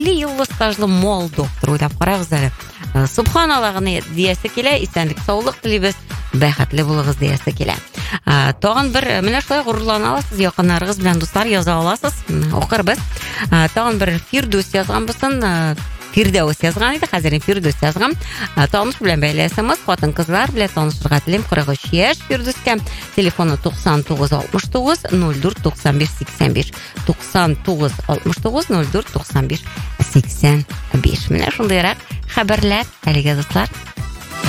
йыллы стажлы мол доктор ойлап қарағыз әлі. Субханаллағыны диясы келе, исәнлік саулық тілейбіз, бәхетлі болығыз диясы келе. Тағын бір, міне шылай ғұрлана аласыз, яқынарығыз білән достар яза аласыз, оқыр біз. Тағын бір Фирдус язған бұсын, Фирдеус язған еді, қазірін Фирдус язған. Таныш білән бәйлесіміз, қатын қызлар білән танышырға тілем 43 яш Фирдуске. Телефоны 99-69-04-95-85. 99-69-04-95-85. Міне шындайырақ қабірлер, әліге достар.